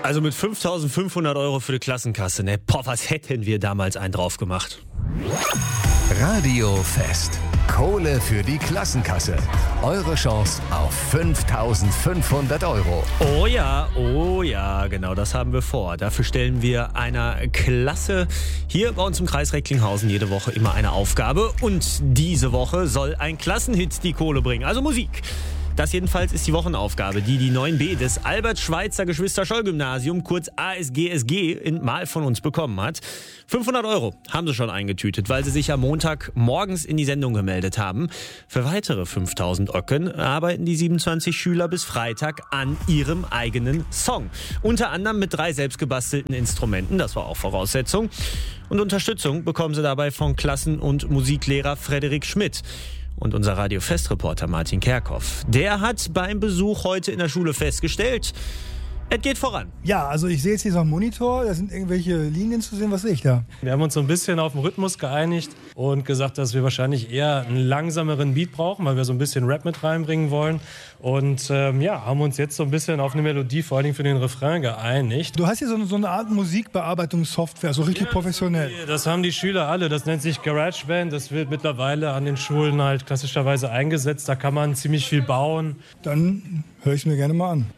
Also mit 5.500 Euro für die Klassenkasse, ne? Boah, was hätten wir damals einen drauf gemacht? Radio Fest. Kohle für die Klassenkasse. Eure Chance auf 5.500 Euro. Oh ja, genau das haben wir vor. Dafür stellen wir einer Klasse hier bei uns im Kreis Recklinghausen jede Woche immer eine Aufgabe. Und diese Woche soll ein Klassenhit die Kohle bringen, also Musik. Das jedenfalls ist die Wochenaufgabe, die 9b des Albert-Schweitzer-Geschwister-Scholl-Gymnasium, kurz ASGSG, mal von uns bekommen hat. 500 Euro haben sie schon eingetütet, weil sie sich am Montag morgens in die Sendung gemeldet haben. Für weitere 5.000 Öcken arbeiten die 27 Schüler bis Freitag an ihrem eigenen Song. Unter anderem mit 3 selbstgebastelten Instrumenten, das war auch Voraussetzung. Und Unterstützung bekommen sie dabei von Klassen- und Musiklehrer Frederik Schmidt. Und unser Radio-Fest-Reporter Martin Kerkhoff, der hat beim Besuch heute in der Schule festgestellt, es geht voran. Ja, also ich sehe jetzt hier so einen Monitor, da sind irgendwelche Linien zu sehen, was sehe ich da? Wir haben uns so ein bisschen auf den Rhythmus geeinigt und gesagt, dass wir wahrscheinlich eher einen langsameren Beat brauchen, weil wir so ein bisschen Rap mit reinbringen wollen. Und haben uns jetzt so ein bisschen auf eine Melodie, vor allen Dingen für den Refrain, geeinigt. Du hast hier so eine Art Musikbearbeitungssoftware, so richtig professionell. Das haben die Schüler alle, das nennt sich GarageBand. Das wird mittlerweile an den Schulen halt klassischerweise eingesetzt. Da kann man ziemlich viel bauen. Dann höre ich es mir gerne mal an.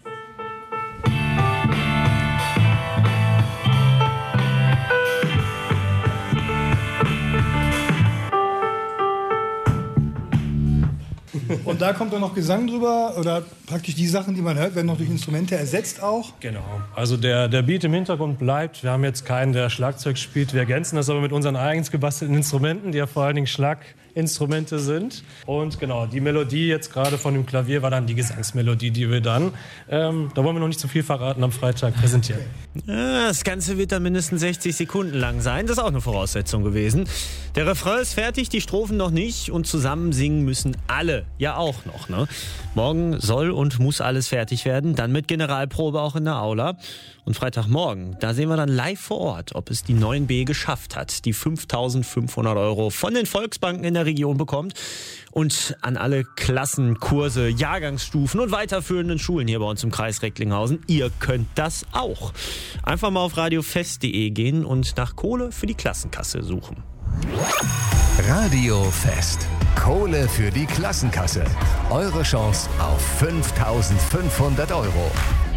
Und da kommt dann noch Gesang drüber oder praktisch die Sachen, die man hört, werden noch durch Instrumente ersetzt auch? Genau. Also der Beat im Hintergrund bleibt. Wir haben jetzt keinen, der Schlagzeug spielt. Wir ergänzen das aber mit unseren eigens gebastelten Instrumenten, die ja vor allen Dingen Schlaginstrumente sind. Und genau, die Melodie jetzt gerade von dem Klavier war dann die Gesangsmelodie, die wir dann, da wollen wir noch nicht zu viel verraten, am Freitag präsentieren. Das Ganze wird dann mindestens 60 Sekunden lang sein. Das ist auch eine Voraussetzung gewesen. Der Refrain ist fertig, die Strophen noch nicht. Und zusammen singen müssen alle. Ja auch noch, ne? Morgen soll und muss alles fertig werden. Dann mit Generalprobe auch in der Aula. Und Freitagmorgen, da sehen wir dann live vor Ort, ob es die 9b geschafft hat, die 5.500 Euro von den Volksbanken in der Region bekommt. Und an alle Klassen, Kurse, Jahrgangsstufen und weiterführenden Schulen hier bei uns im Kreis Recklinghausen. Ihr könnt das auch. Einfach mal auf radiofest.de gehen und nach Kohle für die Klassenkasse suchen. Radio Fest. Kohle für die Klassenkasse. Eure Chance auf 5.500 Euro.